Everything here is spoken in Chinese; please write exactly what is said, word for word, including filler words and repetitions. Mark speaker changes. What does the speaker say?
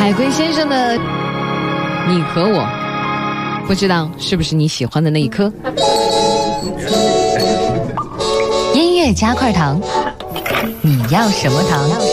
Speaker 1: 海龟先生的你和我，不知道是不是你喜欢的那一颗。
Speaker 2: 音乐加块糖，你要什么糖？